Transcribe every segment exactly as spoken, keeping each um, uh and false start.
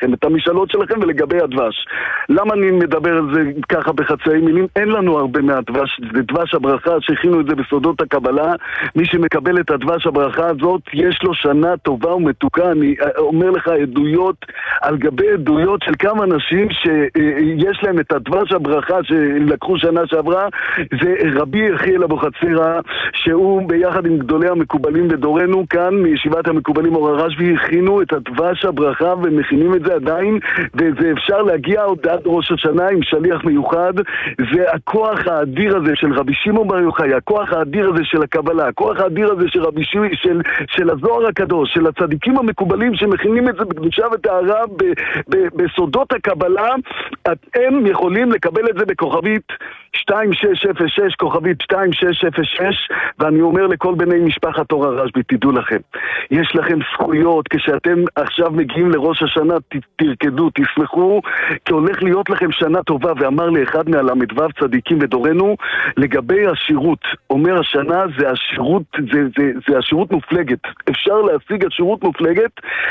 שלכם, את המשאלות שלכם ולגבי הדבש. למה אני מדבר על זה ככה בחצאי מילים? אין לנו הרבה מהדבש, זה דבש הברכה שהכינו את זה בסודות הקבלה. מי שמקבל את הדבש הברכה הזאת יש לו שנה טובה ומתוקה. אני אומר לך עדויות על גבי עדויות של כמה אנשים שיש להם את הדבש הברכה שלקחו שנה שעברה. זה רבי יחיאל אבוחצירא, שהוא ביחד עם גדולי המקובלים בדורנו כאן מישיבת המקובלים אור הרשב"י הכינו את הדבש הברכה ומכינים את זה עדיין, וזה אפשר להגיע עוד עד ראש השנה עם שליח מיוחד. זה הכוח האדיר הזה של רבי שמעון בר יוחאי, הכוח האדיר הזה של הקבלה, הכוח האדיר הזה של רבי שמעון, של, של הזוהר הקדוש, של הצדיקים המקובלים שמכינים את זה בקדושה וטהרה ב, ב, בסודות הקבלה. אתם יכולים לקבל את זה בכוכבית שתיים שש אפס שש, כוכבית שתיים שש אפס שש, ואני אומר לכל בני משפחת אור הרשב"י, תדעו לכם, יש לכם זכויות כשאתם עכשיו מגיעים לראש השנה, ת, תרקדו, תשמחו, כי הולך להיות לכם שנה טובה. ואמר לאחד מהל"ו צדיקים בדורנו לגבי השירות, אומר השנה זה השירות, זה, זה, זה השירות מופלגת, אפשר להשיג השירות מופלגת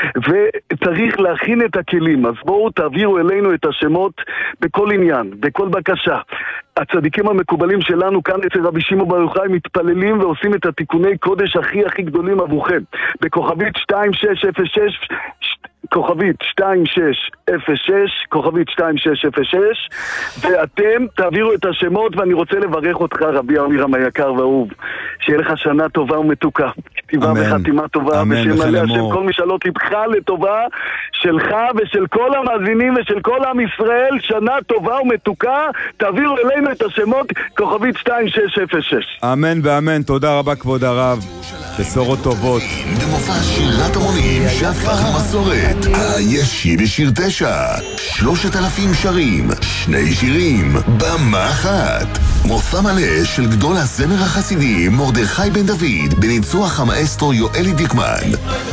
וצריך להכין את הכלים. אז בואו תעבירו אלינו את השמות בכל עניין, בכל בקשה. הצדיקים המקובלים שלנו כאן אצל רבי שמעון בר יוחאי מתפללים ועושים את התיקוני קודש הכי הכי גדולים עבורכם. בכוכבית שתיים שש אפס שש, כוכבית שתיים שש אפס שש, כוכבית שתיים שש אפס שש, ואתם תעבירו את השמות. ואני רוצה לברך אותך רבי אמירם היקר והאהוב, שיהיה לך שנה טובה ומתוקה, כתיבה וחתימה טובה, בשם מלא השם כל משאלות לבך לטובה שלך ושל כל המאזינים ושל כל עם ישראל. שנה טובה ומתוקה, תעבירו אלינו את השמות, כוכבית שתיים שש אפס שש. אמן ואמן. תודה רבה כבוד הרב, בשורות טובות. במופע שירת המונים שהפך למסורת, הישי בשיר תשע, שלושת אלפים שרים, שני שירים, במה אחת. מופע מלא של גדול הזמר החסידי מרדכי בן דוד בניצוח המאסטרו יואלי דיקמן.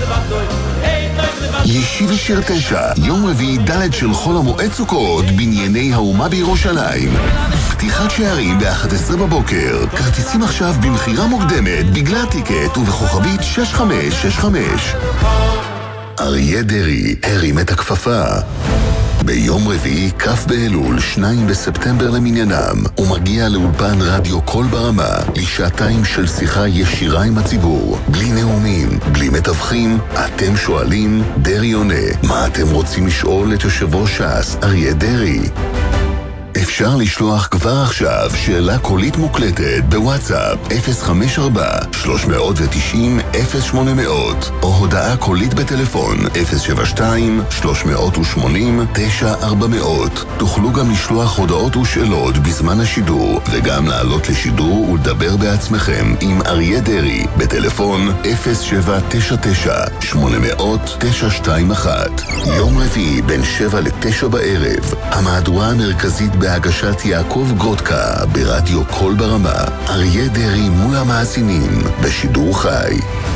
ישי בשיר תשע, יום רביעי ד' של חול המועד סוכות בנייני האומה בירושלים. פתיחת שערים ב-אחת עשרה בבוקר. כרטיסים עכשיו במחירה מוקדמת בגלל טיקט ובכוכבית שש חמש שש חמש. אריה דרעי הרים את הכפפה. ביום רביעי כ' באלול, שניים בספטמבר למניינם, הוא מגיע לאולפן רדיו קול ברמה לשעתיים של שיחה ישירה עם הציבור, בלי נאומים, בלי מתווכים. אתם שואלים, דרעי עונה. מה אתם רוצים לשאול את יושב ראש ש"ס אריה דרעי? אפשר לשלוח כבר עכשיו שאלה קולית מוקלטת בוואטסאפ אפס חמש ארבע שלוש תשע אפס אפס שמונה מאות או הודעה קולית בטלפון אפס שבע שתיים שלוש שמונים תשע ארבע מאות. תוכלו גם לשלוח הודעות ושאלות בזמן השידור וגם לעלות לשידור ולדבר בעצמכם עם אריה דרעי בטלפון אפס שבע תשע תשע שמונה מאות תשע שתיים אחת. יום רביעי בין שבע לתשע בערב, המהדורה המרכזית בהגשת יעקב גרודקה ברדיו קול ברמה. אריה דרעי מול המאזינים בשידור חי.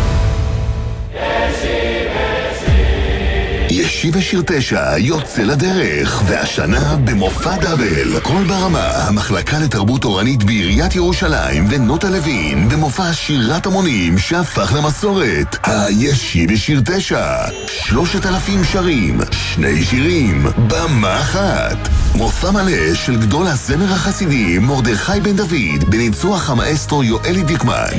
ישי בשיר תשע יוצא לדרך, והשנה במופע דאבל. קול ברמה, המחלקה לתרבות אורנית בעיריית ירושלים ונוטה לוין, במופע שירת המונים שהפך למסורת. הישי בשיר תשע, שלושת אלפים שרים, שני שירים, במה אחת. מופע מלא של גדול הזמר החסידי מרדכי בן דוד בניצוח המאסטרו יואלי דיקמן.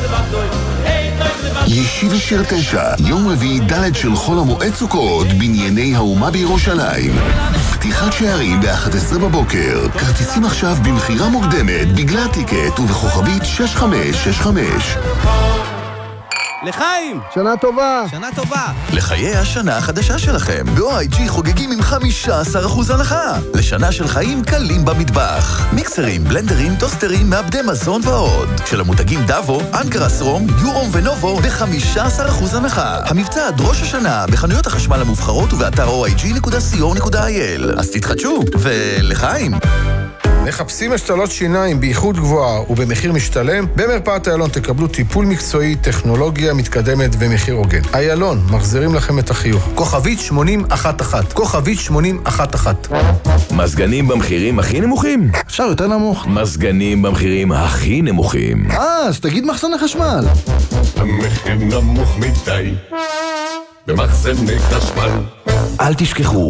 ישי בשיר תשע, יום רביעי ד' של חול המועד סוכות בנייני האומה בירושלים. פתיחת שערים ב-אחת עשרה בבוקר. כרטיסים עכשיו במחירה מוקדמת בגלל טיקט ובכוכבית שש חמש שש חמש. לחיים! שנה טובה! שנה טובה! לחיי השנה החדשה שלכם. ב-או איי ג'י חוגגים עם חמישה עשר אחוז הנחה. לשנה של חיים קלים במטבח. מיקסרים, בלנדרים, טוסטרים, מעבדי מזון ועוד. של המותגים דאבו, אנקרס רום, יורום ונובו ב-חמישה עשר אחוז הנחה. המבצע עד ראש השנה בחנויות החשמל המובחרות ובאתר או איי ג'י נקודה סי או נקודה איי אל. אז תתחדשו, ולחיים! מחפשים השתלות שיניים באיכות גבוהה ובמחיר משתלם? במרפאת איילון תקבלו טיפול מקצועי, טכנולוגיה מתקדמת ומחיר הוגן. איילון, מחזירים לכם את החיוך. כוכבית שמונים אחת אחת. כוכבית שמונים אחת אחת. מזגנים במחירים הכי נמוכים? אפשר יותר נמוך. מזגנים במחירים הכי נמוכים. אה, אז תגיד מחסן החשמל. המחיר נמוך מדי במחסני חשמל. אל תשכחו,